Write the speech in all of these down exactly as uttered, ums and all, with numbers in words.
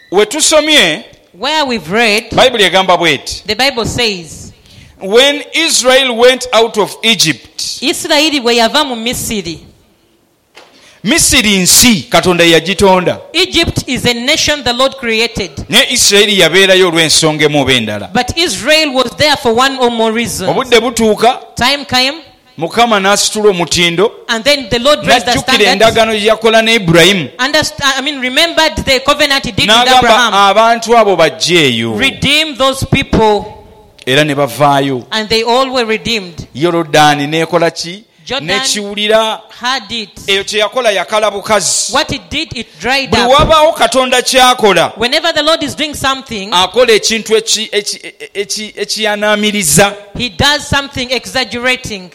wetusomye where we've read, Bible egamba bweti, the Bible says, when Israel went out of Egypt, Isirayiri bwe yava mu Misiri. Misiri nsi Katonda yagitonda. Egypt is a nation the Lord created. Ne Israeli yabeerayo olw'ensonga emu oba endala. But Israel was there for one or more reasons. Obudde butuuka, Time came, Mukama n'asitula omutindo, and then the Lord raised the n'ajjukira standard. endagaano gye yakola ne Ibulayimu. Understand, I mean, remembered the covenant he did with N'agamba Abraham. abantu abo bajje eyo. Redeem those people, Era ne bavaayo. and they all were redeemed. Yorodaani n'ekola ki? Jordan N'ekiwulira. had it. Eyo kye yakola yakala bukazi. What it did, it dried Buli up. wabaawo Katonda ky'akola, Whenever the Lord is doing something, akola ekintu eki- eki- eki- ekiyanaamiriza. he does something exaggerating.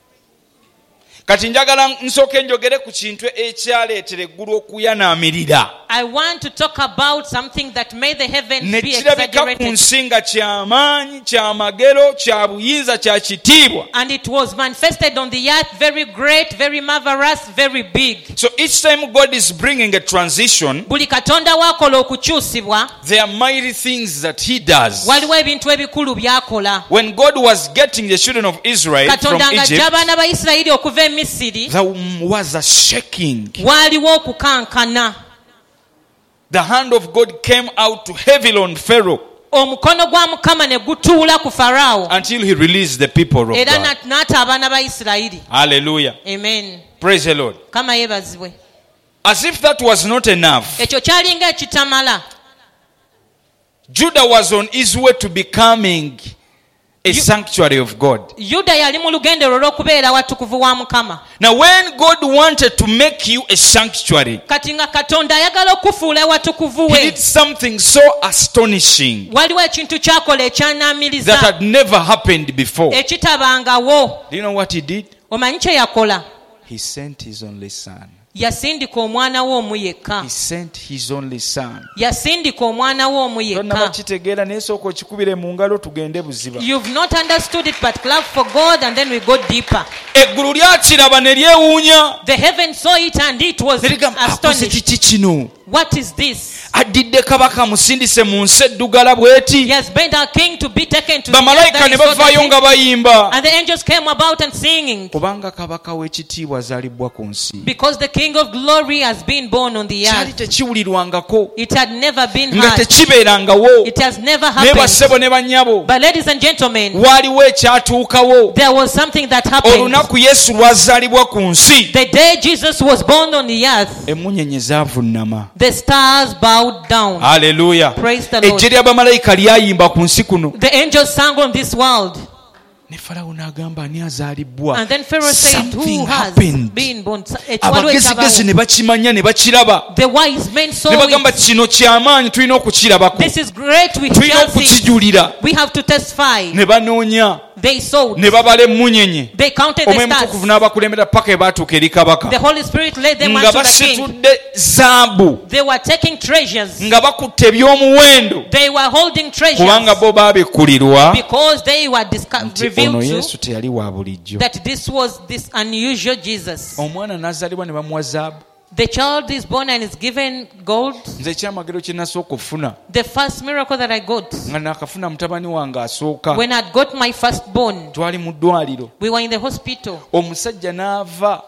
Kati njagala nsooke njogere ku kintu ekyaleetera eggulu okuyanaamirira. I want to talk about something that made the heavens Ne be kirabika ku exaggerated. nsi nga ky'amaanyi, ky'amagero, kya buyinza, kya kitiibwa. And it was manifested on the earth, very great, very marvelous, very big. So each time God is bringing a transition, Buli katonda wakola okukyusibwa, there are mighty things that he does. waliwo ebintu ebikulu byakola. When God was getting the children of Israel from Katonda ng'ajja Egypt, abaana ba Isirayiri okuva e Misiri, there was a shaking. waaliwo okukankana. The hand of God came out to heavily on Pharaoh Omukono gwa Mukama ne gutuula ku Faraawo, until he released the people of era God. n'ata abaana ba Isirayiri. Hallelujah. Amen. Praise the Lord. Kama yeebazibwe. As if that was not enough, Ekyo kyalinga ekitamala. Judah was on his way to becoming a sanctuary of God. Yuda yali mu lugendero lw'okubeera watukuvu wa Mukama. Now when God wanted to make you a sanctuary, Kati nga Katonda ayagala okufuula watukuvu he we, did something so astonishing waliwo ekintu kyakola that ekyanaamiriza had never happened before. ekitabangawo. Do you know what he did? Omanyi kye yakola? He sent his only son. Yasindika omwana we omu yekka. He sent his only son. Yasindika omwana we omu Tonnaba yekka. kitegeera naye sooka okikubire mu ngalo tugende buziba. You've not understood it, but clap for God, and then we go deeper. Eggulu lyakiraba ne lyewuunya. The heaven saw it, and it was Ne ligamba, akoze astonished. kiki kino? What is this? Addidde kabaka musindise mu nsi eddugala He bw'eti. has been our king to be taken to the Bamalayika earth, ne that is so bavaayo that nga bayimba. he- and the angels came about and singing, Kubanga kabaka w'ekitiibwa azaalibwa ku nsi. because the king of glory has been born on the Kyali earth. tekiwulirwangako. It had never been Nga heard. tekibeerangawo. It has never Naye bassebo happened. ne bannyabo, But ladies and gentlemen, waaliwo ekyatuukawo. there was something that happened. Olunaku Yesu lwazaalibwa ku nsi, The day Jesus was born on the earth, emmunyenye zaavunnama. the stars bowed down. Haleluya. Praise the Lord. Ejje ly'abamalayika lyayimba ku nsi kuno. The angels sang on this world. Ne Falawo n'agamba ani azaalibwa. And then Pharaoh said, Something who has happened. been born? Ekiwaliwo Abagezigezi ekyabawo. ne bakimanya ne bakiraba. The wise men saw Ne bagamba it. kino ky'amaanyi tulina okukirabako. This is great. We Tulina shall see. okukijulira. We have to testify. Ne banoonya, They saw. ne babala emmunyenye. They counted the Omwoyo Mutukuvu stars. n'abakulembera paka bwe baatuuka eri kabaka. The Holy Spirit led them Nga unto the king. basitudde zaabu. They were taking treasures. Nga bakutte eby'omuwendo. They were holding treasures Kubanga bo baabikkulirwa. because they were disco- Nti ono revealed Yesu to teyali wa bulijjo. that this was this unusual Jesus. Omwana n'azaalibwa ne bamuwa zaabu. The child is born and is given gold. Nze ekyamagero kye nasooka okufuna The first miracle that I got, nga nakafuna mutabani wange asooka. when I got my firstborn, Twali mu ddwaliro. we were in the hospital. Omusajja n'ava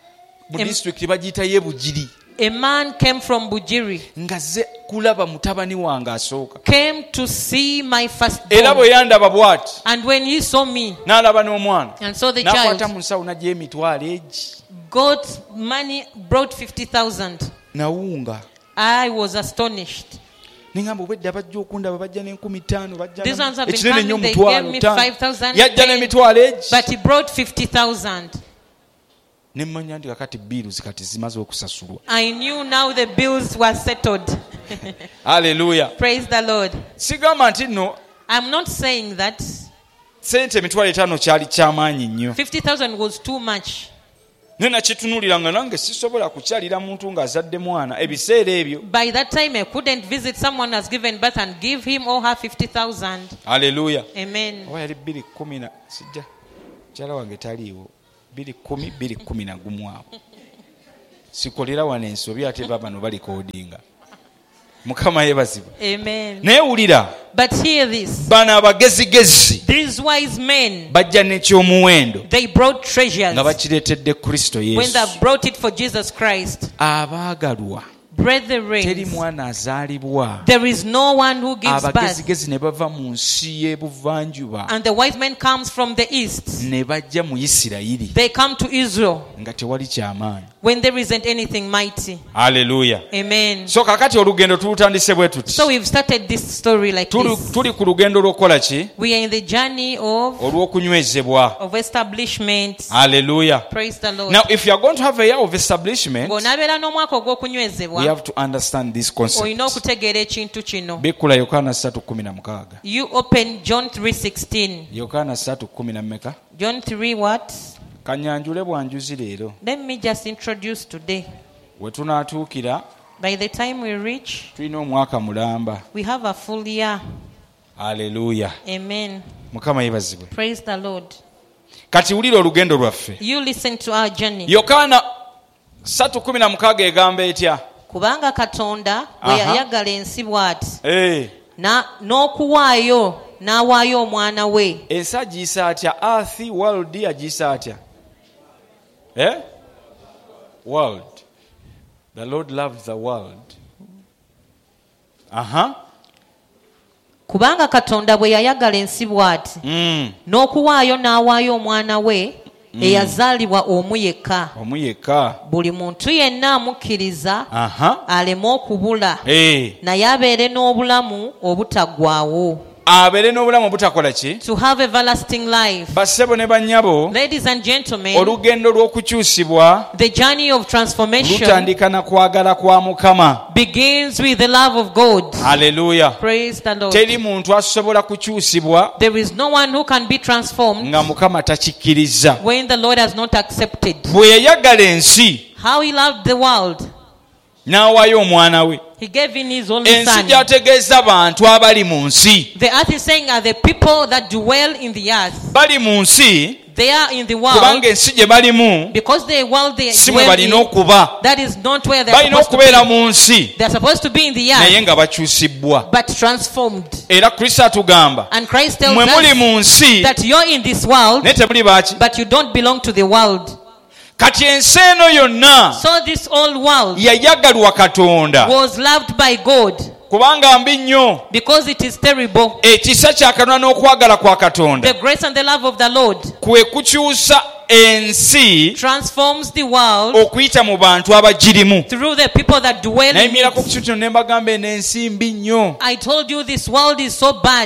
mu Em- disitulikiti bagiyita ye Bugiri. A man came from Bujiri, Ngazze kulaba mutabani wange asooka. came to see my Era firstborn. bwe yandaba bw'ati And when he saw me n'alaba n'omwana. and saw the N'akwata child, mu nsawo n'aggyayo emitwalo egi. got money, brought fifty thousand. Nawunga. I was astonished. Nengamba obwedda bajja okundaba bajja n'enkumi ttaano bajja These ones have been ekinene nnyo coming, they omutwalo gave me ttaano. five thousand. Yajja n'emitwalo egi. But he brought fifty thousand. Ne mmanya nti kakati biiruzi kati zimaze okusasulwa. I knew now the bills were settled. Haleluya. Praise the Lord. Sigamba nti nno I'm not saying that sente emitwalo etaano kyali kyamaanyi nnyo. fifty thousand was too much. Ne nakitunuulira nga nange sisobola kukyalira muntu ng'azadde mwana ebiseera ebyo. By that time, I couldn't visit someone who has given birth and give him or her fifty thousand. Haleluya. Amen. Oba yali bbiri kkumi na sijja mukyala wange taliiwo. bbiri kkumi bbiri kkumi na gumu awo. Sikolera wano ensobi ate bano balikoodinga. Mukama yebazibwa. Amen. Naye wulira, But hear this. bano abagezigezi These wise men, bajja n'ekyomuwendo they brought treasures nga bakireetedde Kristo when Yesu. they brought it for Jesus Christ. Abaagalwa, teri Brethren, mwana azaalibwa. there is no one who gives birth. Abagezigezi ne bava mu nsi y'ebuvanjuba And the wise men comes from the east. ne bajja mu Isirayiri They come to Israel nga tewali kyamaanyi. when there isn't anything mighty. Haleluya. Amen. So kakati olugendo tulutandise bwe tuti. So we've started this story like Tuli, this. tuli ku lugendo lw'okukola ki? We are in the journey of, Olw'okunywezebwa. of establishment. Haleluya. Praise the Lord. Now if you are going to have a year of establishment, Ng'onaabeera n'omwaka we ogw'okunywezebwa, have to understand this concept. olina okutegeera ekintu kino. Bikula Yokaana three sixteen. You open John three sixteen. Yokaana three ten mmeka? John three what? Kanyanjule bwanjuzi leero. Let me just introduce today. We tunaatuukira By the time we reach, tulina omwaka mulamba. we have a full year. Haleluya. Amen. Mukama yebazibwe. Praise the Lord. Kati wulira olugendo lwaffe. You listen to our journey. Yokaana three sixteen egamba etya? Kubanga Katonda bwe Aha. yayagala ensi bw'ati, Eh, na n'okuwaayo n'awaayo omwana we. ensi agiyisa atya? Earth, world agiyisa atya? Eh? World. The Lord loved the world. Aha. Kubanga Katonda bwe yayagala ensi bw'ati, Mm. n'okuwaayo n'awaayo omwana we eyazaalibwa omu yekka, Omu yekka. buli muntu yenna amukkiriza Aha. aleme okubula, Eh. naye abeere n'obulamu obutaggwaawo. Abeere n'obulamu obutakola ki? To have everlasting life. Bassebo ne bannyabo, Ladies and gentlemen, olugendo lw'okukyusibwa the journey of transformation lutandika na kwagala kwa Mukama. begins with the love of God. Haleluya. Praise the Lord. Teri muntu asobola kukyusibwa There is no one who can be transformed nga Mukama takikkiriza. when the Lord has not accepted. Bwe yayagala ensi How he loved the world, n'awaayo omwana we. he gave in his only Ensi son. gy'ategeeza bantu abali mu nsi. The earth is saying are the people that dwell in the earth. Bali mu nsi They are in the world kubanga ensi gye balimu because the world they si mwe dwell balina in, okuba. that is not where they are Balina supposed to okubeera be. mu nsi They are supposed to be in the naye earth, nga bakyusibbwa. but transformed. Era Kristo atugamba And Christ tells mwe muli us mu nsi that you're in this world, naye temuli baaki. but you don't belong to the world. Kati ensi eno yonna So this old world yayagalwa Katonda was loved by God kubanga mbi nnyo. because it is terrible. Ekisa kya Katonda n'okwagala kwa Katonda The grace and the love of the Lord kwe kukyusa ensi transforms the world okuyita mu bantu abagirimu. through the people that dwell in Nayimirako ku it. kintu kino ne mbagamba eno ensi mbi nnyo. I told you this world is so bad.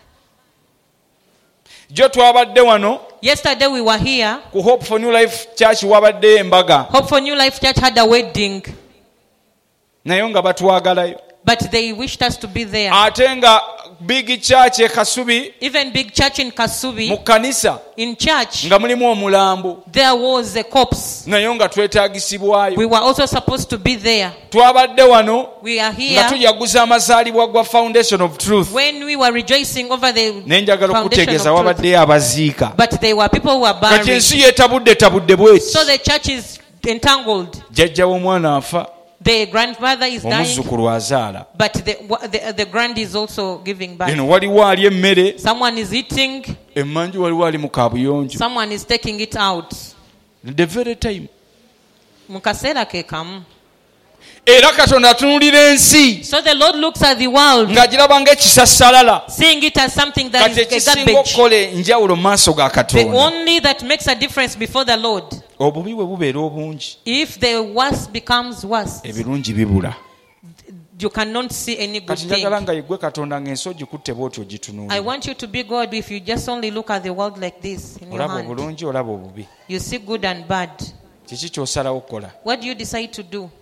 Jo twabadde wano Yesterday we were here. ku Hope for New Life Church wabaddeyo embaga Hope for New Life Church had a wedding, naye nga batwagalayo. but they wished us to be there. Ate nga Big Church e Kasubi Even big church in mu Kasubi, kkanisa in church, nga mulimu omulambo there was a corpse. naye nga twetaagisibwayo. We were also supposed to be there. Twabadde wano We are nga here tujaguza amazaalibwa gwa Foundation of Truth. when we were rejoicing over the Naye njagala foundation okutegeeza of truth. wabaddeyo abaziika. But there were people who were Kati buried. ensi yeetabudde tabudde bweti. So the church is entangled. Jjajja w'omwana afa, The grandmother is dying, omuzzukulu azaala. but the, the, the grand is also giving birth. Eno waliwo ali emmere, Someone is eating, emmanju waliwo ali mu kaabuyonjo. someone is taking it out. The very time. Mu kaseera ke kamu. Era Katonda atunuulira ensi So the Lord looks at the world, ng'agiraba ng'ekisassalala. seeing it as something that Kati is a ekisinga garbage. okukola enjawulo mu maaso ga The Katonda. only that makes a difference before the Lord. Obubi bwe bubeera obungi, If the worst becomes worse, ebirungi bibula. you cannot see any good Kati njagala thing. nga yeggwe Katonda ng'ensi ogikutte bw'otyo I ogitunuulira. want you to be God if you just only look at the world like this in your Olaba hand. obulungi, olaba obubi. You see good and bad. Kiki ky'osalawo okukola? What do you decide to do?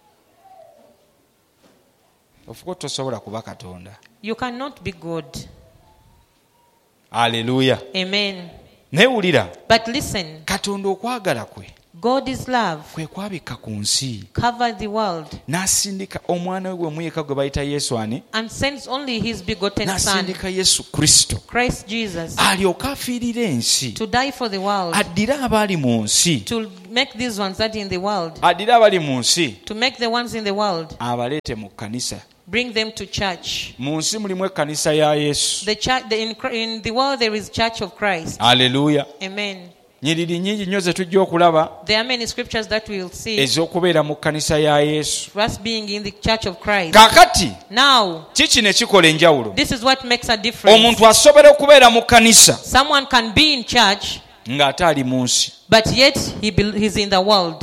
Of course tosobola kuba Katonda. You cannot be God. Haleluya. Amen. Naye wulira, But listen, Katonda okwagala kwe God is love. kwe kwabikka ku nsi Cover the world n'asindika omwana we gwe muyeka gwe bayita Yesu ani, and sends only his begotten Son, n'asindika Yesu Kristo Christ Jesus, alyoke afiirire ensi, to die for the world, addire abali mu nsi, to make these ones that in the world, addire abali mu nsi to make the ones in the world, abaleete mu kkanisa, bring them to church. Mu nsi mulimu ekkanisa ya Yesu. The church, the, in, in the world there is Church of Christ. Hallelujah. Amen. Nyiriri nyingi nnyo ze tujja okulaba There are many scriptures that we will see. ez'okubeera mu kkanisa ya Yesu. Us being in the Church of Christ. Kaakati Now, kiki ne kikola enjawulo? this is what makes a difference. Omuntu asobola okubeera mu kkanisa Someone can be in church, ng'ate ali mu nsi. but yet he be, he's in the world.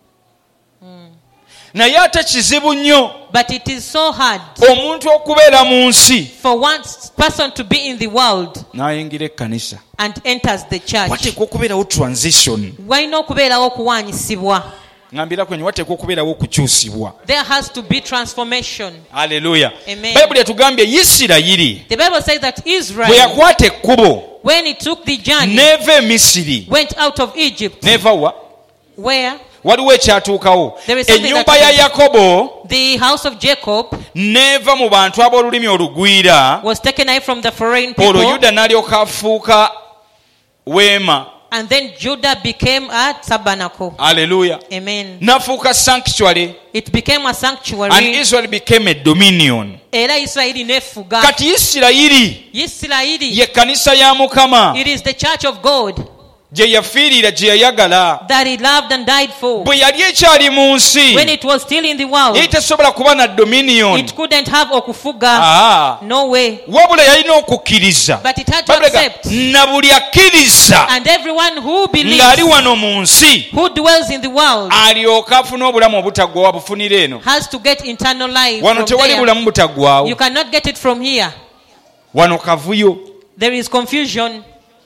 Naye ate kizibu nnyo But it is so hard omuntu okubeera mu nsi for one person to be in the world n'ayingira ekkanisa. and enters the church. Wateekwa okubeerawo transition. Walina okubeerawo okuwaanyisibwa. Ngambira kwenye wateekwa okubeerawo okukyusibwa. There has to be transformation. Haleluya. Amen. Bayibuli etugambye Isirayiri The Bible says that bwe Israel, yakwata ekkubo when he took the journey, neeva e Misiri went out of Egypt. neeva wa Where? waliwo ekyatuukawo. There is something Ennyumba that ya happened. Yakobo The house of Jacob neeva mu bantu ab'olulimi olugwira, was taken away from the foreign people, olwo Yuda n'alyoka afuuka weema. and then Judah became a tabernacle. Haleluya. Amen. N'afuuka sanctuary It became a and sanctuary. Israel became a dominion. Era Isirayiri nefuga. Kati Isirayiri Isirayiri, ye kkanisa ya Mukama it is the church of God gye yafiirira, gye yayagala. that he loved and died for. Bwe yali ekyali mu nsi When it was still in the world, yali tesobola kuba na dominion. it couldn't have okufuga. Ah, No way. wabula yalina okukkiriza. But it had to Babuleka, accept. na buli akkiriza And everyone who believes, ng'ali wano mu nsi who dwells in the world, alyoka afuna obulamu obutaggwawo bufunira eno. has to get eternal life Wano from tewali there. bulamu butaggwawo. You cannot get it from here. Wano kavuyo. There is confusion.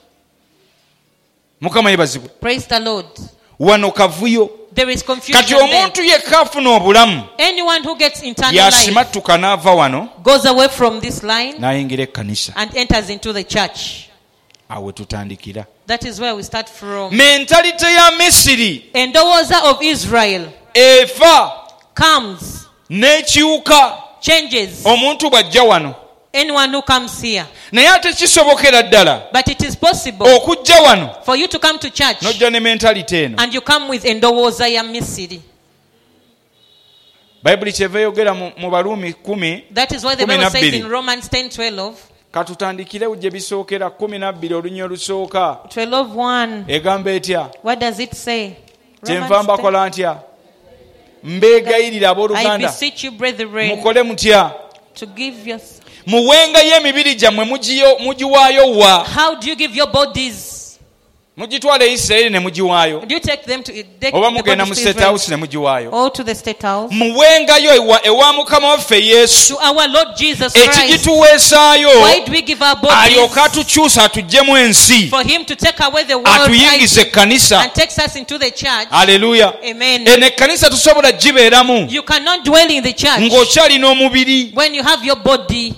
Mukama yebazibwe. Praise the Lord. Wano kavuyo. There is confusion Kati there. omuntu yekka afuna obulamu Anyone who gets eternal life yasimattuka n'ava wano goes away from this line n'ayingira ekkanisa. and enters into the church. Awo tutandikira. That is where we start from. Mentalite ya Misiri Endowooza of Israel efa comes, n'ekiwuka changes. omuntu bw'ajja wano. Anyone who comes here. Naye ate kisobokera ddala But it is possible okujja wano for you to come to church n'ojja ne mentalite eno. and you come with endowooza ya Misiri. Bayibuli kyeva eyogera mu mu Baruumi kumi. That is why the Kumi Bible says nabbiri. in Romans ten twelve, Katutandikirewo gye bisookera kumi nabbiri olunywa olusooka. twelve one. Egamba etya? What does it say? Kyenva Romans mbakola ntya? Mbeegayirira ten. I abooluganda beseech you, brethren, mukole mutya? to give your... Muwengayo emibiri gyammwe mugiyo- mugiwaayo wa? How do you give your bodies? Mugitwala e Isirayiri ne mugiwaayo, Do you take them to... Take oba the mugenda mu bodies to state Israel house ne mugiwaayo. or to the state house? Muwengayo ewa, ewa Mukama waffe Yesu To our Lord Jesus Christ. ekigituweesaayo, Why do we give our alyoke bodies? atukyusa atuggyemu ensi, For him to take away the world atuyingize ekkanisa. and takes us into the church. Haleluya. Amen. Eno ekkanisa tosobola gibeeramu You cannot dwell in the church ng'okyalina omubiri, when you have your body.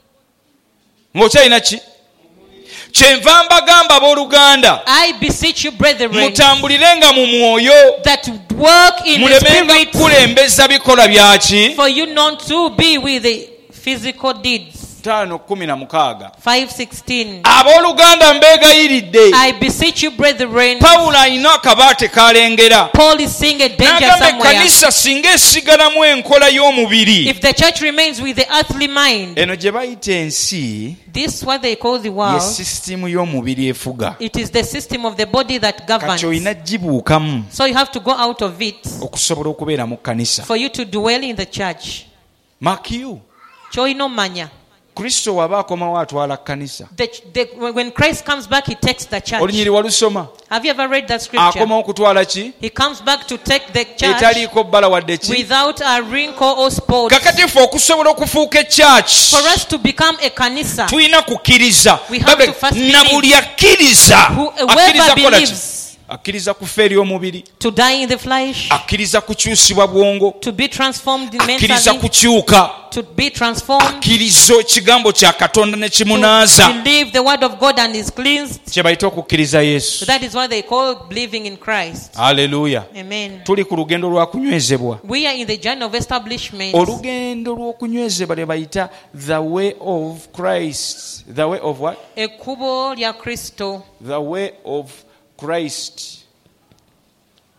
ng'okyalina ki? Kyenva mbagamba abooluganda, I beseech you, brethren, mutambulirenga mu mwoyo, that work in the mulemenga spirit, kulembeza bikolwa byaki. for you not to be with the physical deeds. ttaano kumi na mukaaga. five sixteen. Abooluganda mbeegayiridde. I beseech you, brethren. Pawulo alina akabaate kalengera. Paul is seeing a danger N'agamba somewhere. ekkanisa singa esigalamu enkola y'omubiri. If the church remains with the earthly mind, Eno gye bayita ensi this what they call the ye world. sisitimu y'omubiri efuga. It is the system of the body that governs. Kati olina gibuukamu So you have to go out of it okusobola okubeera mu kkanisa. for you to dwell in the church. Makiyu, Choino manya. Kristo waba akomawo atwala kkanisa. The, the, when Christ comes back, he takes the church. Olunyiri walusoma? Have you ever read that scripture? Akomawo kutwala ki? He comes back to take the church Etaliiko bbala wadde ki? without a wrinkle or spot. Kakati ffe okusobola okufuuka ekyaki, For us to become a kanisa, tulina kukkiriza. We have to first na believe. buli akkiriza Who- akkiriza whoever kukola ki? believes Akkiriza kufa eri omubiri, to die in the flesh, akkiriza kukyusibwa bwongo, to be transformed akkiriza mentally, kukyuka, to be transformed, akkiriza ekigambo kya Katonda ne to kimunaaza. believe the word of God and is cleansed. Kye bayita okukkiriza Yesu. So that is what they call believing in Christ. Haleluya. Amen. Tuli ku lugendo lwa kunywezebwa. We are in the journey of establishment. Olugendo lw'okunywezebwa lwe bayita the way of Christ. The way of what? Ekkubo lya Kristo. The way of Christ.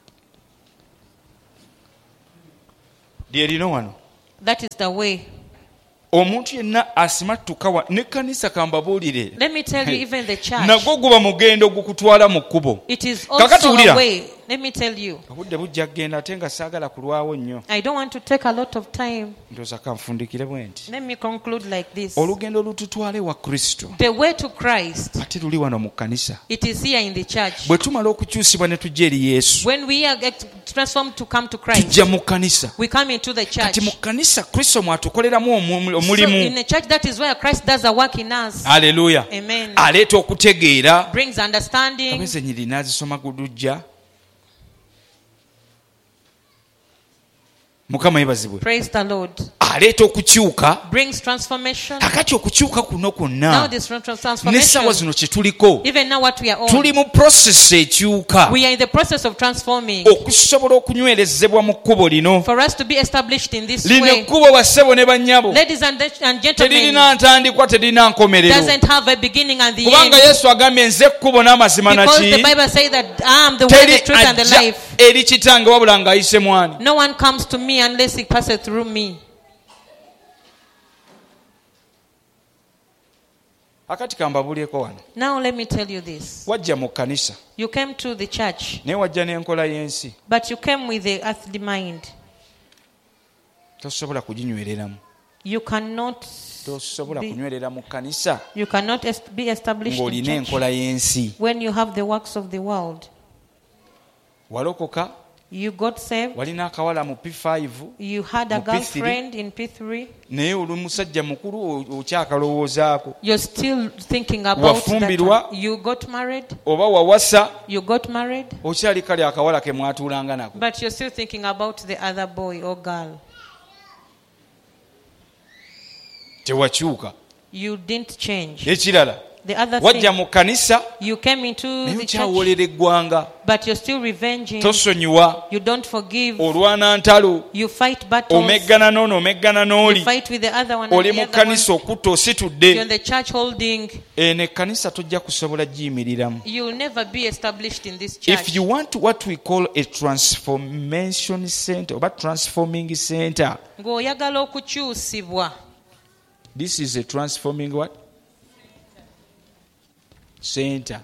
Lye lino wano. That is the way. omuntu yenna asimattuka ne kanisa kambabuulire Let me tell you, even the church, nagwo guba mugendo gukutwala mu kkubo. it is Kakati also wulira. a way. Let me tell you, obudde bujja kgenda ate nga saagala kulwawo nnyo. I don't want to take a lot of time. Ndowooza kanfundikire bwe nti Let me conclude like this. olugendo lututwale wa Kristo The way to Christ, ate luli wano mu kkanisa. it is here in the church. Bwe tumala okukyusibwa ne tujja eri Yesu When we are get transformed to come to Christ, tujja mu kkanisa. we come into the church. Kati mu kkanisa Kristo mwatukoleramu omu- So omulimu. in the church, that is where Christ does a work in us. Haleluya. Amen. Aleeta okutegeera. Brings understanding. Abeze nyiri n'azisoma gudujja. Mukama yebazibwe. Praise the Lord. Aleeta okukyuka. Brings transformation. Kakati okukyuka kuno Now kwonna this trans- n'essaawa transformation, zino kye tuliko even now what we are on, tuli mu process ekyuka we are in the process of transforming okusobola okunywerezebwa mu kkubo lino. for us to be established in this Lino way. ekkubo bassebo ne bannyabo Ladies and, and gentlemen, teririna ntandikwa teririna nkomerero. doesn't have a beginning and the Kubanga end. Yesu agambye nze ekkubo n'amazima Because the naki Bible says that I am the way, teri the truth, and the ajja life. eri kitange wabula ng'ayise mwani. No one comes to me unless he passes through me. Akati kambabulyeko wano. Now let me tell you this. Wajja mu kkanisa You came to the church, naye wajja n'enkola y'ensi. but you came with the earthly mind. Tosobola kuginywereramu. You cannot Tosobola be, kunywerera mu kkanisa you cannot est- be established in ng'olina church enkola y'ensi. when you have the works of the world. Walokoka, You got saved. walina akawala mu P five You had a Mu P three. girlfriend in P three. naye oli musajja mukulu o- okyakalowoozaako. You're still thinking about that Wafumbirwa. one. You got married. Oba wawasa You got married. okyali kale akawala ke mwatuulanga nako. But you're still thinking about the other boy or girl. Tewakyuka. You didn't change. Ekirala The other wajja thing, mu kkanisa you came into naye the church, okyawolera eggwanga. but you're still revenging. Tosonyiwa. You don't forgive. Olwana ntalo. You fight battles. Omeggana n'ono omeggana You n'oli. fight with the other one. Oli And the mu other one. kkanisa okutta You're ositudde. in the church holding. Eno ekkanisa tojja kusobola giyimiriramu. You'll never be established in this church. If you want what we call a transformation center oba transforming center, Ng'oyagala okukyusibwa. this is a transforming what? Center.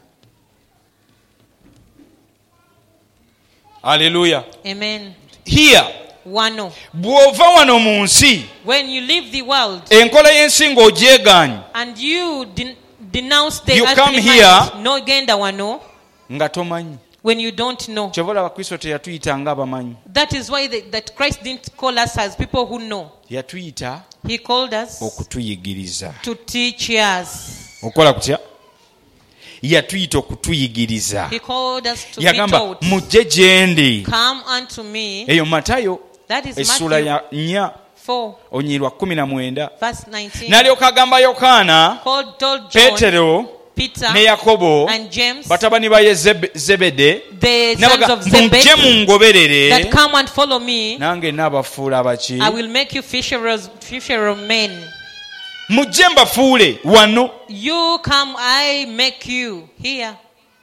Hallelujah. Amen. Here, Wano. bw'ova wano mu nsi, When you leave the world enkola y'ensi ng'ogyegaanye, and you den- denounce the You earthly come mind, here- no genda wano, nga tomanyi. when you don't know. Kyova olaba Kristo teyatuyita ng'abamanyi. That is why the, that Christ didn't call us as people who know. Yatuyita He called us okutuyigiriza. to teach us. Okola kutya? Yatuyita okutuyigiriza. He called us to be Yagamba taught. mujje gye ndi. Come unto me. Eyo Matayo That is essula Matthew ya nnya four, onyirwa kumi na mwenda. verse nineteen. N'alyoka agamba Yokaana, Called, told John, Peetero Peter, ne Yakobo and James, batabani ba Yezebe- Zebede the sons n'abaga of mujje Zebedee, mungoberere that come and follow me. nange naabafuula baki I will make you fisherers, fisher of men. mujje mbafuule wano. You come, I make you here.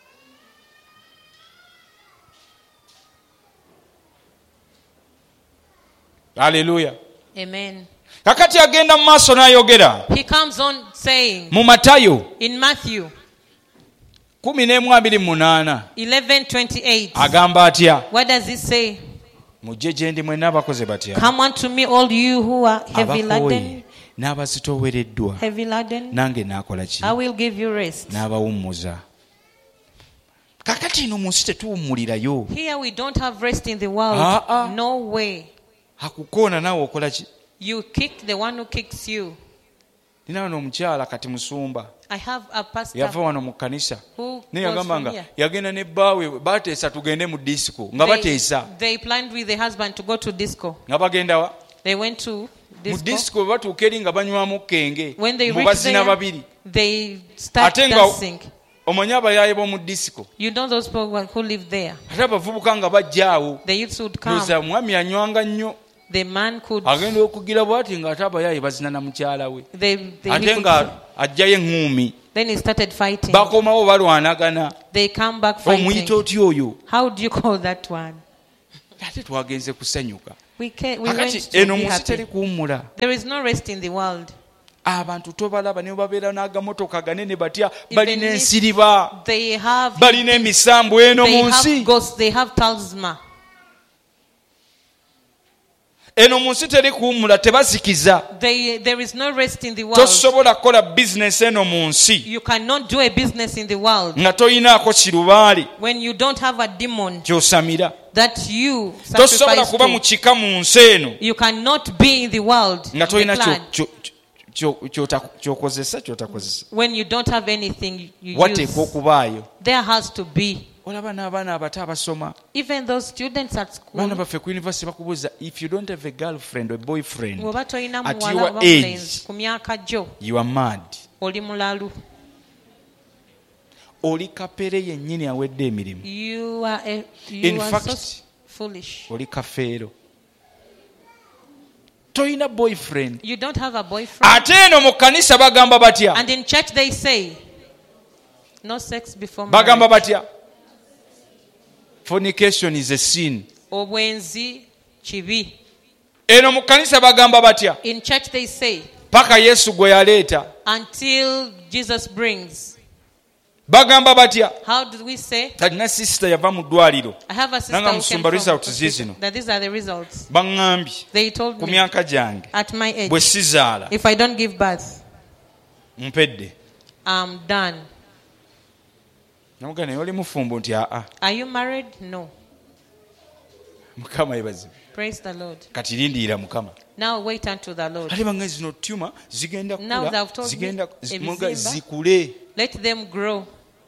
Haleluya. Amen. Kakati agenda mu maaso n'ayogera He comes on saying mu Matayo in Matthew kumi n'emu abiri mu munaana eleven twenty-eight. agamba atya? What does it say? Mujje gye ndi mwenna abakoze batya? Come unto me, all you who are heavy laden, Abakooye n'abazitoowereddwa, heavy laden. nange naakola ki? I will give you rest. N'abawummuza. Kakati ino mu nsi tetuwummulirayo. Here we don't have rest in the world. Ah, ah. No way. Akukoona naawe okola ki? You kick the one who kicks you. Nina wano omukyala kati musumba I have a pastor yava wano mu kkanisa who naye goes yagamba from nga here. yagenda ne bbaawe bateesa tugende mu disco nga They, bateesa they planned with the husband to go to disco. nga bagenda wa They went to mu disco. disco bwe batuuka eri nga banywamu kenge When they mu reached bazina there, babiri they start ate nga dancing. omanyi abayaaye b'omu disco You know those people who live there. ate abavubuka nga bajja awo The youths would come. loza omwami anywanga nnyo The man could. agenda okugira bw'ati ng'ate abayaaye bazina na mukyala we They, they, he ate could nga ajjayo eŋŋuumi then he started fighting. bakomawo balwanagana They come back omuyita fighting. otya oyo How do you call that one? ate twagenze kusanyuka We, can, we Akati went to eno be munsi happy. teri kuwummula. There is no rest in the world. Abantu tobalaba ne babeera n'agamotoka ganene batya Even balina if ensiriba They have, balina emisambu eno they mu have nsi. ghosts, they have talisman. Eno mu nsi teri kuwummula tebazikiza. They, there is no rest in the world. Tosobola kukola bizinesi eno mu nsi You cannot do a business in the world nga toyinaako kirubaali when you don't have a demon ky'osamira. that you Tosobola sacrifice kuba mu to. kika mu nsi eno You cannot be in the world, nga the toyina clan, kyo- kyo- kyo- ky'ota- ky'okozesa kyotakozesa. when you don't have anything you Wateekwa use. okubaayo. There has to be. Olaba n'abaana abato abasoma. Even those students at Baana school, baffe ku university bakubuuza if you don't have a girlfriend or boyfriend bw'oba tolina at muwala your oba age, mulenzi ku myaka gyo, you are mad. oli mulalu. Oli kapere yennyini awedde emirimu. You are, a, In you are fact, so foolish. Oli kafeero. Toyina boyfriend. You don't have a boyfriend. Ate eno mu kkanisa bagamba batya? And in church they say, no sex before Bagamba marriage. batya? Fornication is a sin. Obwenzi kibi. Eno mu kkanisa bagamba batya? In church they say, Paka Yesu gwe yaleeta. until Jesus brings. Bagamba batya? How do we say? Talina sister yava mu ddwaliro. I have a sister Nanga who came musumba from results zizino. that these are the results. Baŋŋambye They told ku me myaka gyange at my age, bwe sizaala if I don't give birth, mpedde. I'm done. Namugamba naye oli mufumbo nti aa. Are you married? No. Mukama yebazibu. Praise the Lord. Kati lindiira Mukama. Now wait unto the Lord. Ate bange zino tuma zigenda Now kula they've told zigenda me, zi- muga ebizimba. zikule. Let them grow.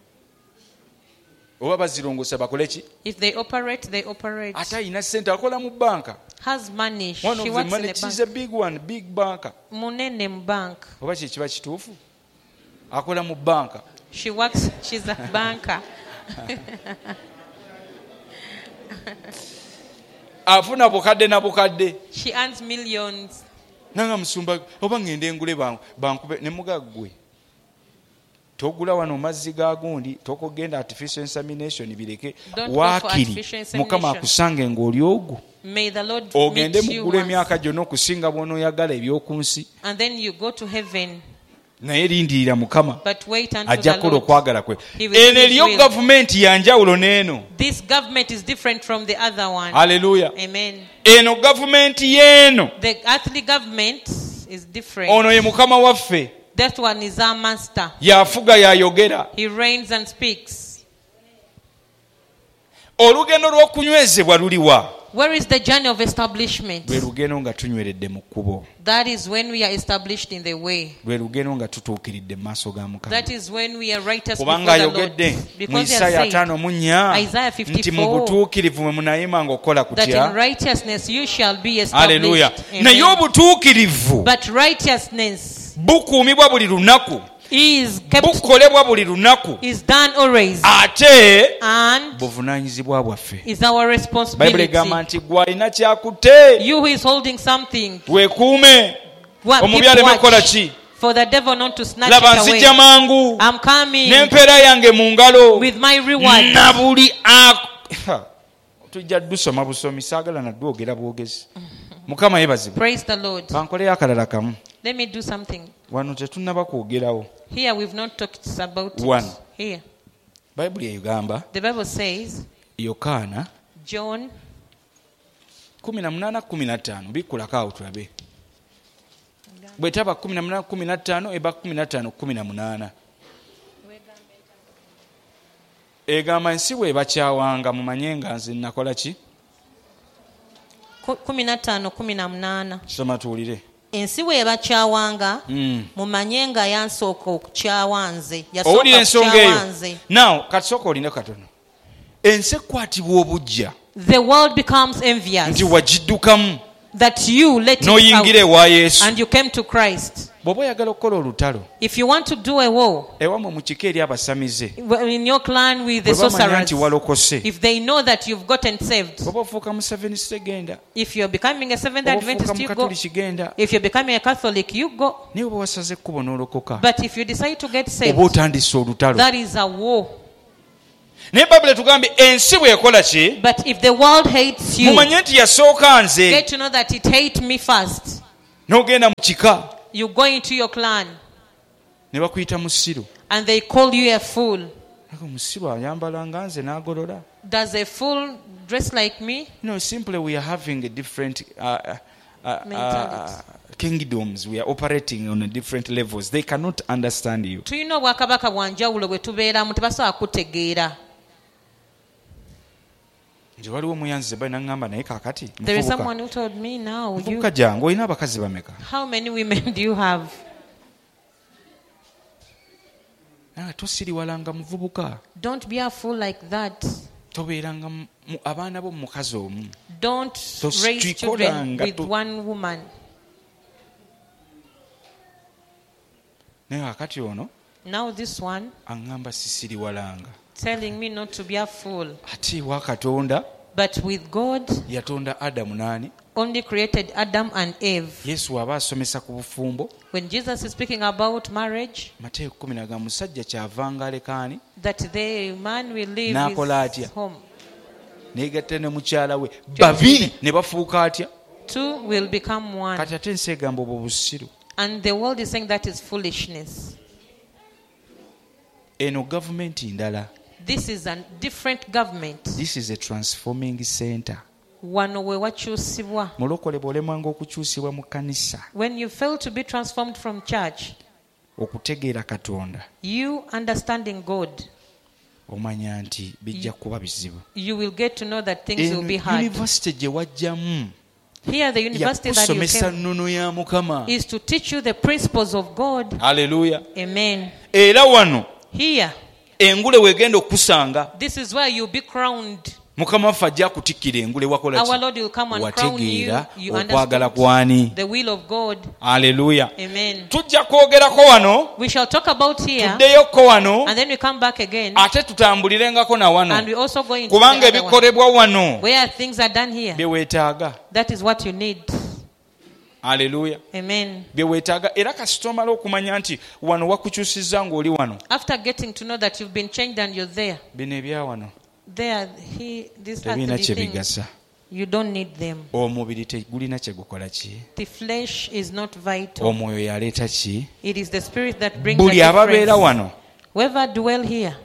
Oba bazirongosa bakole ki? If they operate, they operate. Ate ayina ssente akola mu banka. Has money. One She of the works in money, a she's bank. a big one, big banker. Munene mu bank. Oba kye kiba kituufu? Akola mu banka. She works, she's a banker. Afuna bukadde na bukadde. She earns millions. Nanga musumba oba ngende ngule banku bankube ne mugaggwe. Togula wano mazzi ga gundi tokogenda artificial insemination bireke Don't go for waakiri artificial insemination. Mukama akusange ng'oli ogwo. May the Lord Ogende meet you mugula once. emyaka gyonna okusinga bw'onooyagala eby'oku nsi. And then you go to heaven. Naye lindirira Mukama But wait until ajja the kukola Lord. okwagala kwe. He will Eno do his eriyo will. gavumenti ya njawulo n'eno. This government is different from the other one. Haleluya. Amen. Eno gavumenti y'eno. The earthly government is different. Ono ye Mukama waffe. That one is our master. Yafuga yayogera. He reigns and speaks. Olugendo lw'okunywezebwa luliwa? Where is the journey of establishment? Lwe lugendo nga tunyweredde mu kkubo. That is when we are established in the way. Lwe lugendo nga tutuukiridde mu maaso ga Mukama. That is when we are righteous Kubanga before the Lord. ayogedde mu Because he Isaaya has said, ataano mu nnya Isaiah fifty-four, nti mu butuukirivu mwe munayima ng'okola that in kutya. righteousness you shall be Haleluya. established. Naye Amen. obutuukirivu But righteousness bukuumibwa buli lunaku. is kept, Bukolebwa buli lunaku. is done always, Ate and buvunaanyizibwa bwaffe. is our Bayibuli responsibility. egamba nti gwe alina kyakutte You who is holding something, weekuume wa- omubi keep aleme kukola watch ki. for the devil not to snatch Laba it nzijja away. mangu I'm coming n'empeera yange mu ngalo with my reward. na buli ak- tujja dusoma busomi saagala nadwogera bwogezi. Mukama yeebazibwe. Praise the Lord. Kankoleyo akalala kamu. Let me do something. Wano tetunnaba kwogerawo. Here we've not talked about it. One. Here. Bayibuli egamba The Bible says, Yokaana John kumi na munaana kumi na ttaano bikkulako awo tulabe. Bwe taba kumi na munaana kumi na ttaano eba kumi na ttaano kumi na munaana. Egamba ensi bw'ebakyawanga mumanye nga nze nakola ki? ku- kumi na ttaano kumi na munaana. Soma tuwulire. Ensi bw'ebakyawanga Mm. mumanye nga yansooka okukyawa nze. Owulira Yasooka ensonga kukyawa eyo. nze. Now katusooka olinde katono. Ensi ekwatibwa obujja The world becomes envious nti wagiddukamu that you let it n'oyingira out ewa Yesu. and you came to Christ. Bw'oba oyagala okukola olutalo If you want to do a war ewamwe mu kika eri abasamize in your clan with the bwe bamanya sorcerers, nti walokose if they know that you've gotten saved, bw'oba ofuuka mu Seventh genda if you're becoming a Seventh bw'oba ofuuka Adventist, mu you go. Katoliki genda If you're becoming a Catholic, you go. naye bwe wasaze ekkubo n'olokoka But if you decide to get saved, oba otandise olutalo. that is a war. naye Bayibuli tugambye ensi bw'ekola ki. But if the world hates you, mumanye nti yasooka nze. get to know that it hates me first. N'ogenda mu kika. You go into your clan. Ne bakuyita musiru. And they call you a fool. Musiru ayambala nga nze n'agolola. Does a fool dress like me? No, simply we are having a different uh, uh, uh, kingdoms. We are operating on a different levels. They cannot understand you. Tuyina obwakabaka bwa njawulo bwe tubeeramu tebasobola kutegeera. Nje waliwo omuyanzi bali n'angamba naye kaakati. There is someone who told me now. You, jangu olina abakazi bameka? how many women do you have? Tosiriwalanga muvubuka. Don't be a fool like that. Tobeeranga abaana bo mukazi omu. Don't raise children with one woman. Naye akati ono Now this one aŋŋamba sisiriwalanga. telling me not to be a fool. Ate wa Katonda. But with God, yatonda Adamu nani? Only created Adam and Eve. Yesu aba asomesa ku bufumbo. When Jesus is speaking about marriage, Mateyo kumi na gatano musajja kyavanga alekaani. That the man will leave N'akola his atya? home. N'egatta ne mukyala we babiri ne bafuuka atya? Two will become one. Kati ate ensi egamba obwo busiru. And the world is saying that is foolishness. Eno gavumenti ndala. This is a different government. This is a transforming center. Wano we wakyusibwa. Mulokole bw'olemwanga okukyusibwa mu kkanisa. When you fail to be transformed from church, okutegeera Katonda, you understanding God, omanya nti bijja kuba bizibu. you will get to know that things will be hard. University gye wajjamu Here, the university that you yakusomesa came nnono ya Mukama. is to teach you the principles of God. Hallelujah. Amen. Era wano Here, engule weegenda okusanga this is where you'll be crowned. Mukama waffe ajja kutikkira engule wakola Our ki? Lord will come and crown you. Wategeera You okwagala understand kwani. the will of God. Hallelujah. Amen. Tujja kwogerako wano, We shall talk about here, tuddeyoko wano, and then we come back again, ate tutambulirengako na wano. and we also go into Kubanga the other one, ebikolebwa wano where things are done here. bye weetaaga. That is what you need. Hallelujah. Amen. Bye weetaaga era kasita omala okumanya nti wano wakukyusizza ng'oli wano. After getting to know that you've been changed and you're there, Bino ebya wano there, he, these tebiina earthly kye things, bigasa. you don't need them. Omubiri tegulina kye gukola ki? The flesh is not vital. Omwoyo yaleeta ki? It is the spirit that brings the Buli ababeera difference. wano Whoever dwell here,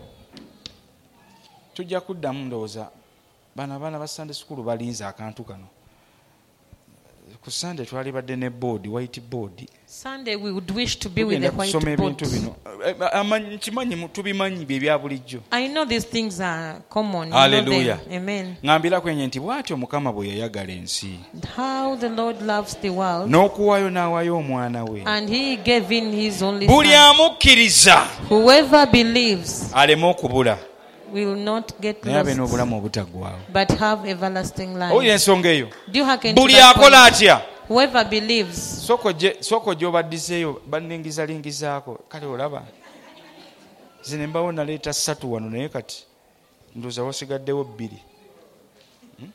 tujja kuddamu ndowooza bano abaana ba Sunday school balinze akantu kano. Ku Sunday twali badde ne board, white board. Sunday we would wish to be with Tugenda the white kusoma board. ebintu bino. Amanyi kimanyi tubimanyi bye bya bulijjo. I know these things are common. You know Hallelujah. them. Amen. Ngambira kwenye nti bw'atyo Mukama bwe yayagala ensi. How the Lord loves the world, N'okuwaayo n'awaayo omwana we. and He gave in His only Buli Son. amukkiriza Whoever believes aleme okubula will not get naye abe lost, n'obulamu obutaggwaawo. but have everlasting Owulira life. ensonga eyo? Do you hearken to Buli that akola point? atya? Whoever believes, Sooka ojja obaddizeeyo banningizalingizaako. Kale olaba zino embawo naleeta ssatu wano naye kati ndowooza wasigaddewo bbiri. Hmm?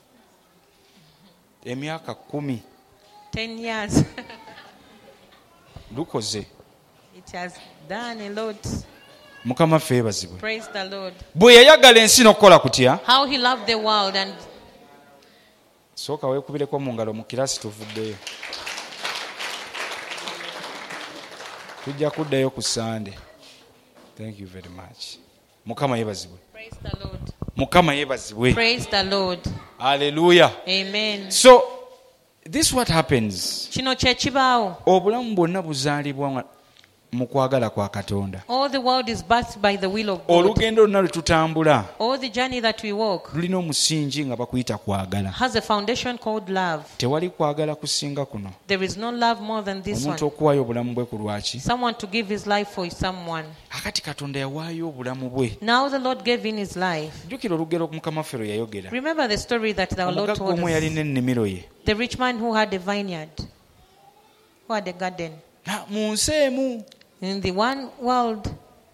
Emyaka kkumi ten years, lukoze. it has done a lot. Mukama ffe yeebazibwe. Praise the Lord. Bwe yayagala ensi n'okukola kutya? How He loved the world, and Sooka weekubireko mu ngalo mu kiraasi tuvuddeyo. Tujja kuddayo ku Sunday. Thank you very much. Mukama yeebazibwe. praise the Lord. Mukama yeebazibwe. Praise the Lord. Hallelujah. Amen. So this what happens. Kino kye kibaawo. Obulamu bwonna buzaalibwa mu kwagala kwa Katonda. All the world is birthed by the will of God. Olugendo lwonna lwe tutambula All the journey that we walk lulina omusingi nga bakuyita kwagala. has a foundation called love. Tewali kwagala kusinga kuno. There is no love more than this Omuntu one. okuwaayo obulamu bwe ku lwaki? Someone to give his life for someone. Akati Katonda yawaayo obulamu bwe. Now the Lord gave in His life. Jjukira olugero Mukama ffe lwe yayogera. Remember the story that our Lord Omugagga told omu us. yalina ennimiro ye. The rich man who had a vineyard, who had a garden. Na mu nsi emu. In the one world,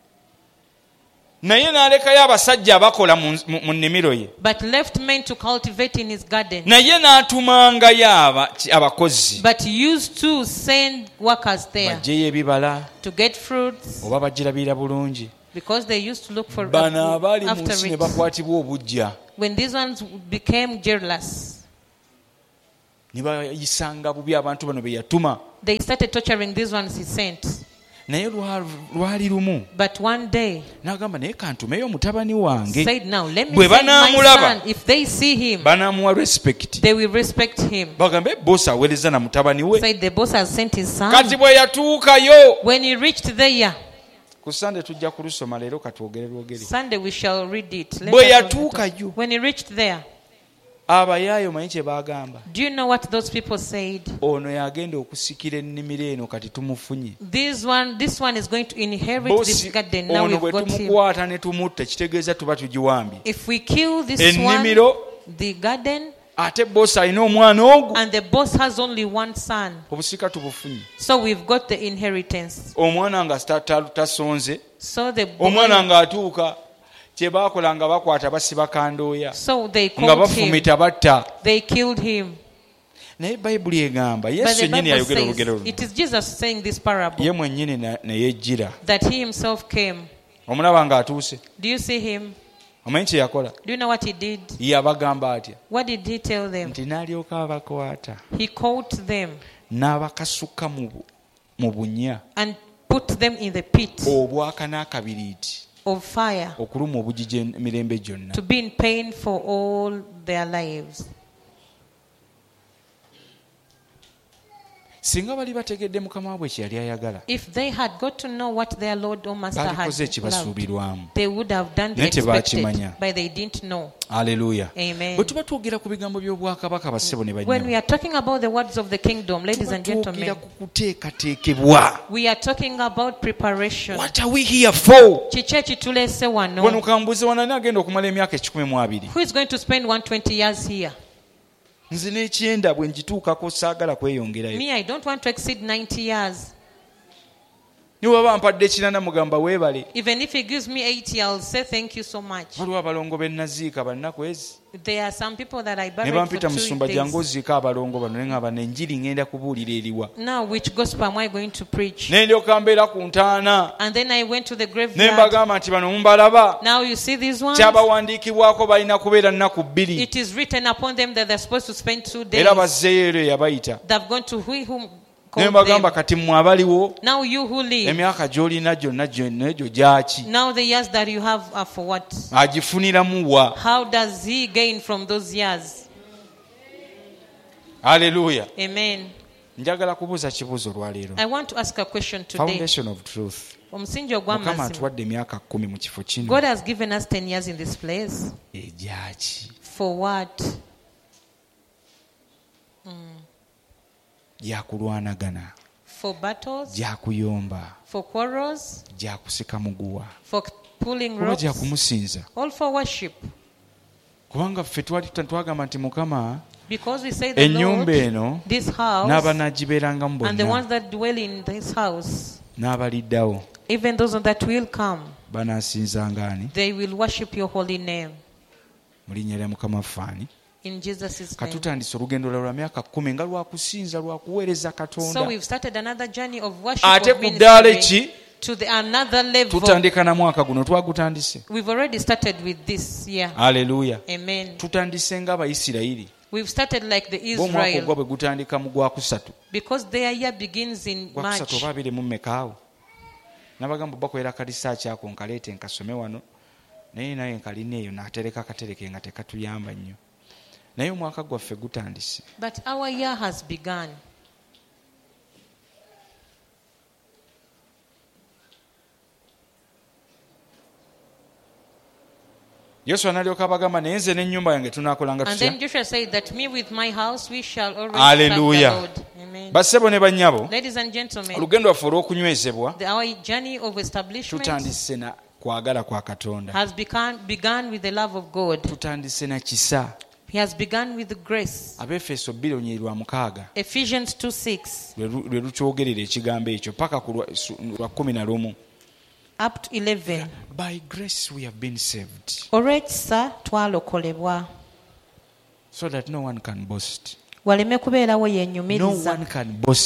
Naye n'alekayo abasajja abakola mu mu nnimiro ye. but left men to cultivate in his garden. Naye n'atumangayo aba- abakozi. But used to send workers there Baggyeyo ebibala to get fruits, oba bagirabirira bulungi. Because they used to look for bano abali mu after nsi ne it. bakwatibwa obujja When these ones became jealous, ne bayisanga bubi abantu bano be yatuma, they started torturing these ones he sent. naye lwa- lwali lumu But one day, n'agamba naye kantumeyo mutabani wange, said, now let me Bwe send my banaamulaba, son. If they see him, banaamuwa respect. they will respect him. Bagambe bosi aweereza na mutabani we. Said the boss has sent his son. Kati bwe yatuukayo, When he reached there, ku Sunday tujja kulusoma leero katwogere lwogere. Sunday we shall read it. Let Bwe us also- yatuukayo, When he reached there, abayaayo manyi kye baagamba, do you know what those people said? ono yagenda okusikira ennimiro eno kati tumufunye. This one, this one is going to inherit this Bosi garden. Now ono we've bwe got him. tumukwata ne tumutta kitegeeza tuba tugiwambye. If we kill this Ennimiro, one, the garden, ate bosi alina omwana ogwo, and the boss has only one son, obusika tubufunye. so we've got the inheritance. Omwana nga ta- ta- tasonze, So the omwana boy, ng'atuuka, kye baakola nga bakwata basiba kandooya, so they nga called him. bafumita batta. They killed him. Naye bayibuli egamba But yesu the yennyini Bible yayogera olugero says, luno, it is Jesus saying this parable, ye mwennyini na- ne yejjira. that he himself came. Omulaba ng'atuuse, Do you see him? omanyi kye yakola? Do you know what he did? Yabagamba atya What did he tell them? nti n'alyoka abakwata He caught them n'abakasuka mu bu- mu bunya and put them in the pit obwaka n'akabiriiti of fire okuluma obugigi emirembe gyonna. to be in pain for all their lives. Singa bali bategedde mukama waabwe kye yali ayagala, If they had got to know what their Lord or Master had balikoze loved, ekibasuubirwamu. they would have done the Naye expected, tebaakimanya. but they didn't know. Aleluya. Amen. Bwe tuba twogera ku bigambo by'obwakabaka bassebo ne When bannyabo, we are talking about the words of the kingdom, ladies tuba and twogera gentlemen, ku kuteekateekebwa. we are talking about preparation. What are we here for? Kiki ekituleese Wano wano? kambuze wanani agenda okumala emyaka ekikumi mu abiri? Who is going to spend one hundred twenty years here? Nze n'ekyenda bwe ngituukako saagala kweyongerayo. Me, I don't want to exceed ninety years. Ne bw'aba mpadde ekirana mugamba weebale. Even if he gives me eighty, I'll say thank you so much. Waliwo abalongo be naziika bannaku ezi. There are some people that I Ne buried for bampita two musumba jangu days. oziika abalongo bano ne ngamba nenjiri ngenda kubuulira eriwa. Now, which gospel am I going to preach? Ne ndyoka mbeera ku ntaana. And then I went to the Ne graveyard. mbagamba nti bano mumbalaba. Now you see these ones? Kyabawandiikibwako balina kubeera nnaku bbiri. It is written upon them that they're supposed to spend two days. Era bazzeeyo ero yabayita. They've gone to who whom Ne called mbagamba them. kati mmwe abaliwo Now you who live, emyaka gy'olina gyonna gyonna egyo gyaki? now the years that you have are for what? Agifuniramu wa? How does he gain from those years? Aleluya. Amen. Njagala kubuuza kibuuzo olwaleero. I want to ask a question today. Foundation of truth. Omusingi Mukama ogw'amazima. atuwadde emyaka kkumi mu kifo kino. God has given us ten years in this place. Egyaki? For what? Gyakulwanagana, For battles? gyakuyomba, For quarrels? gyakusika muguwa, For pulling oba ropes? gyakumusinza. All for worship. Kubanga ffe twali twagamba nti Mukama Because we say the ennyumba Lord, eno this house, n'abanaagibeerangamu and the bonna ones that dwell in this house, n'abaliddawo even those that will come, banaasinzanga ani? they will worship your holy name. Mu linnya lya Mukama ffaani. In Jesus' name. Katutandise olugendo lwa myaka kkumi nga lwakusinza lwakuweereza So Katonda. we've started another journey of worship, Ate of ku ddaala ministry, ki? to the another level. Tutandika na mwaka guno twagutandise. We've already started with this year. Aleluya. Amen. Tutandise ng'Abayisirayiri. We've started like the Bo omwaka ogwa Israel, bwe gutandika mu gwakusatu. because their year begins in Gwakusatu March. oba abiri mu mmekaawo. Nabagamba bakolera kalisaaki ako nkaleete nkasome wano. Naye naye nkalina eyo n'atereka akatereke nga tekatuyamba nnyo. Naye omwaka gwaffe gutandise. But our year has begun. Yoswa n'alyoka abagamba naye nze n'ennyumba yange tunaakolanga And tutya? then Joshua said that me with my house we shall always Hallelujah. serve the Lord. Amen. Bassebo ne bannyabo, Ladies and gentlemen, olugendo lwaffe olw'okunywezebwa the, our journey of establishment tutandise na kwagala kwa Katonda. has begun, begun with the love of God. Tutandise na kisa. He has begun with grace. Abefeso bbiri olunyiri lwa mukaaga Ephesians two six lwe lu- lwe lukyogerera ekigambo ekyo paka ku lwa- su- lwa kumi na lumu. up to eleven. By grace we have been saved Olw'ekisa twalokolebwa so that no one can boast. waleme kubeerawo No yeenyumiriza. one can boast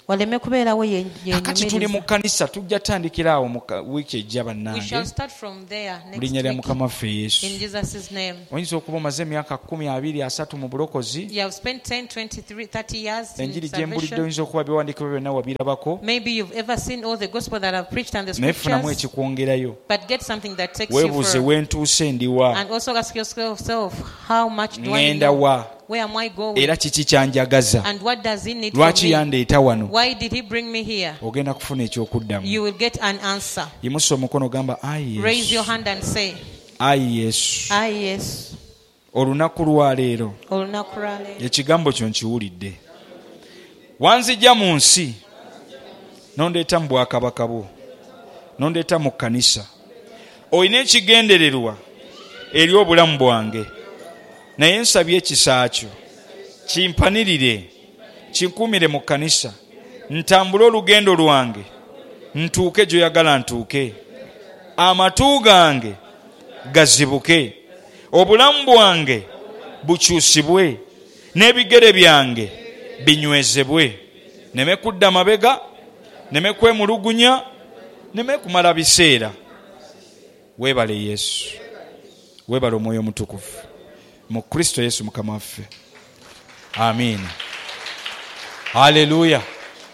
waleme kubeerawo akati tuli mu kkanisa tujja tandikira awo mu wiiki ejja we bannange shall start from there mu next linnya lya week mukama waffe yesu. in Jesus' name. Oyinza okuba omaze emyaka kumi abiri asatu mu bulokozi, You have spent ten, twenty-three, thirty years in enjiri gye mbulidde salvation. oyinza okuba biwandiikibwa byonna wabirabako, Maybe you've ever seen all the gospel that I've preached and the naye funamu scriptures, ekikwongerayo, but get something that takes you weebuuze further. wentuuse ndiwa, And also ask yourself, how much do I ŋŋenda know? wa, Where am I going? era kiki kyanjagaza, And what does he need from lwaki me? yandeeta wano. Why did he bring me here? Ogenda kufuna ekyokuddamu. You will get an answer. Yimusa omukono gamba ayi Raise your yesu, hand and say, ayi yesu. ah yes. Olunaku lwa leero Olunaku lwa leero. ekigambo kyo nkiwulidde. Wanzijja mu nsi nondeeta mu bwakabaka bwo, nondeeta mu kkanisa, olina ekigendererwa eri obulamu bwange, naye nsabye ekisa kyo kimpanirire, kinkuumire mu kkanisa, ntambule olugendo lwange ntuuke gy'oyagala ntuuke, amatu gange gazibuke, obulamu bwange bukyusibwe, n'ebigere byange binywezebwe, neme kudda mabega, neme kwemulugunya, neme kumala biseera. Weebale Yesu, weebale Omwoyo Omutukuvu mu Kristo Yesu Mukama waffe. Amiina. Haleluya,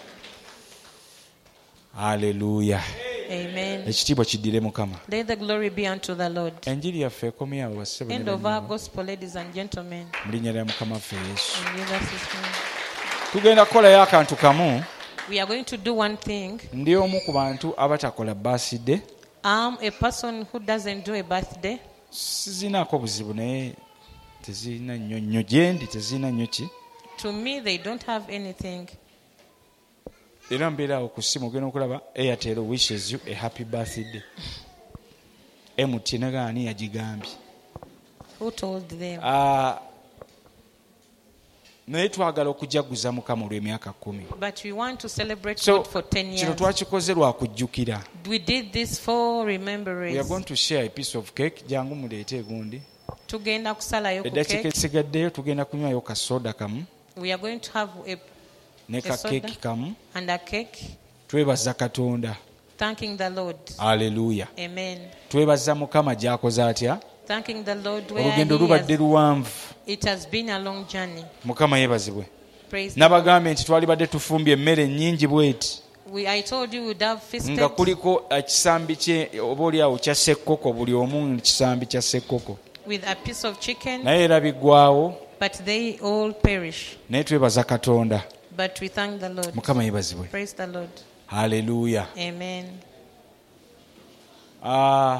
haleluya. Amen. Ekitiibwa kiddire Mukama. Let the glory be unto the Lord. Enjiri yaffe ekomye awo bassebo ne End of our bannyabo. gospel, ladies and gentlemen. Mu linnya lya Mukama waffe Yesu. In Jesus' name. Tugenda kukolayo akantu kamu. We are going to do one thing. Ndi omu ku bantu abatakola birthday. I'm a person who doesn't do a birthday. Sizinaako buzibu naye tezirina nnyo nnyo gye ndi, tezirina nnyo ki. To me, they don't have anything. Era mbeera awo ku ssimu ogenda okulaba Airtel wishes you a happy birthday. M T N gaani yagigambye. Who told them? Ah, naye twagala okujaguza Mukama olw'emyaka kumi. But we want to celebrate So God for ten kino years. twakikoze lwa kujjukira. We did this for We are remembrance. going to share a piece of cake. Jangu muleete egundi. Tugenda kusalayo ku Eddakiika cake. esigaddeyo tugenda kunywayo ka soda kamu We are going to have a ne ka A soda. keeki kamu. and a cake, Twebaza Katonda. thanking the Lord. Haleluya. Amen. Twebaza Mukama gy'akoze atya. Thanking the Lord where Olugendo he lubadde has, luwanvu. it has been a long journey. Mukama yeebazibwe. Praise the Lord. Nabagambye nti twalibadde tufumbye emmere nnyingi bweti We, I told you we'd have feasted nga kuliko ekisambi kye oba oliawo kya ssekkoko, buli omu kisambi kya ssekkoko, with a piece of chicken, naye era biggwawo, but they all perish. naye twebaza Katonda. But we thank the Lord. Mukama yeebazibwe. Praise the Lord. Haleluya. Amen. Ah,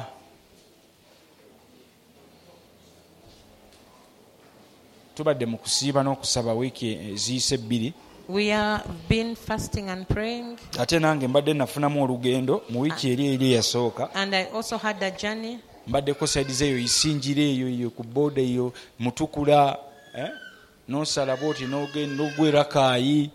tubadde mu kusiiba n'okusaba wiiki eziyise ebbiri, We have been fasting and praying, ate nange mbadde nafunamu olugendo mu wiiki eri eri eyasooka. and I also had a journey. Mbaddeko saidi eyo isinjira eyo eyo ku booda eyo Mutukula, eh? N'osala bwoti n'ogenda n'ogwera Kaayi.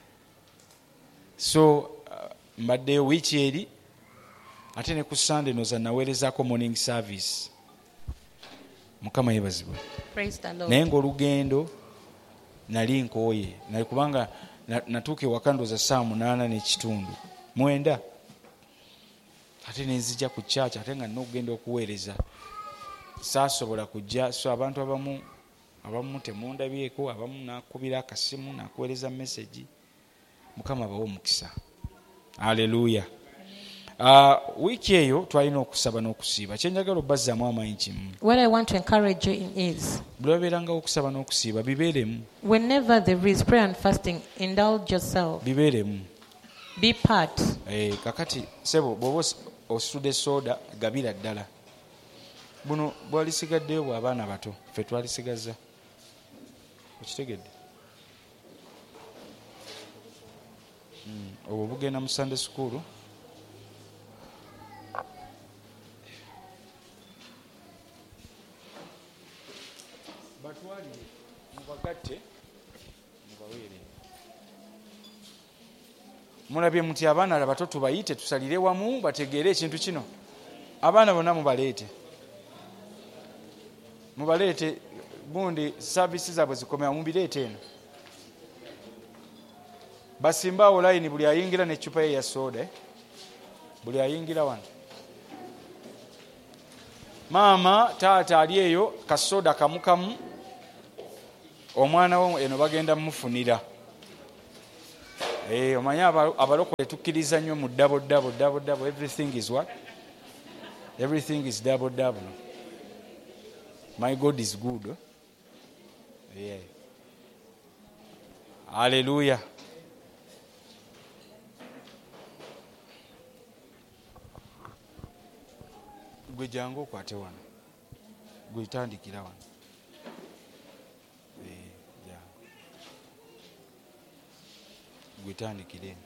So uh, mbaddeyo wiiki eri, ate ne ku Sunday noza naweerezaako morning service. Mukama yeebazibwe. Praise the Lord. Naye ng'olugendo nali nkooye, nali kubanga na- natuuka ewaka ndooza saa munaana n'ekitundu mwenda, ate nenzija ku kyaki ate nga n'okugenda okuweereza saasobola kujja. So abantu abamu abamu temundabyeko, abamu nakubira akasimu nakuweereza message. Mukama abawe omukisa. Haleluya. Uh, wiiki eyo twalina okusaba n'okusiiba. Kyenjagala obbazaamu amaanyi kimu. What I want to encourage you in is, Buli wabeerangawo okusaba n'okusiiba bibeeremu, whenever there is prayer and fasting, indulge yourself. bibeeremu. Be part. Eh, kakati sebo bw'oba os- ositudde soda gabira ddala. Buno bwalisigaddeyo bw'abaana bato, ffe twalisigaza. Okitegedde? Mm, obwo bugenda mu Sunday school. Batwalire mubagatte mubaweere. Mulabye muti abaana abato tubayite tusalire wamu bategeere ekintu kino. Abaana bonna mubaleete. Mubaleete gundi services zaabwe zikomera mubireete eno. basimbaawo layini buli ayingira n'eccupa ye ya soda eh? Buli ayingira wano maama taata ali eyo kasoda kamukamu omwana wo eno bagenda mumufunira. Eh, omanye abalokole tukkiriza nnyo mu double double double double. Everything is what? Everything is double double. My God is good. Eh? Yeah. Hallelujah. Gwe jangu okwate wano. Gwe tandikira wano. Eh, jangu. Gwe tandikire.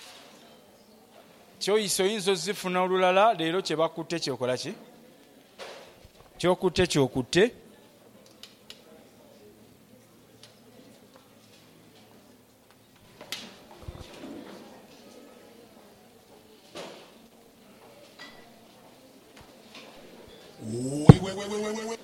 Kyoyiso oyinza ozifuna olulala leero kye bakutte kyokola ki? Kyokutte kyokutte. Wait, wait, wait, wait, wait, wait.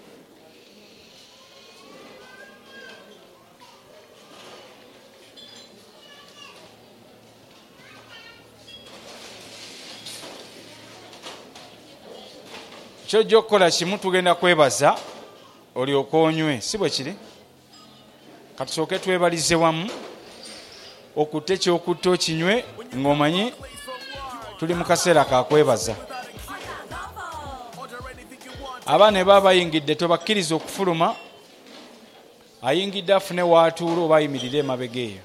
Kyojja okukola kimu tugenda kwebaza olyoke onywe, si bwe kiri? Katusooke twebalize wamu okutte ky'okutte okinywe ng'omanyi tuli mu kaseera ka kwebaza. Abaana ne baba bayingidde tobakkiriza okufuluma, ayingidde afune waatuula oba ayimirire emabega eyo.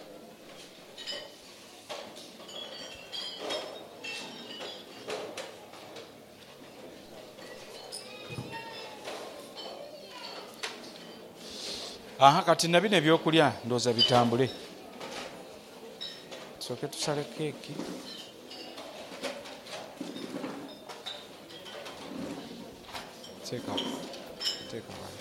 Aha, kati na bino ebyokulya ndooza bitambule. Tusooke tusale keeki. Teeka teeka.